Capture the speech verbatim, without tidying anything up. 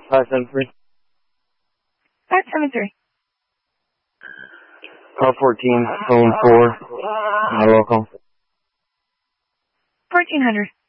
Five seven three. Five seven three. Call fourteen, phone four. My local. Fourteen hundred.